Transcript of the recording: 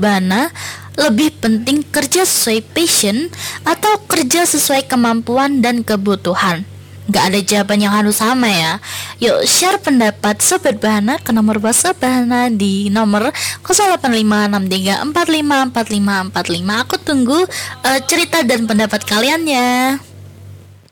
Bahana, lebih penting kerja sesuai passion atau kerja sesuai kemampuan dan kebutuhan? Gak ada jawaban yang harus sama ya. Yuk share pendapat Sobat Bahana ke nomor WhatsApp Bahana di nomor 085634545545. Aku tunggu cerita dan pendapat kalian ya.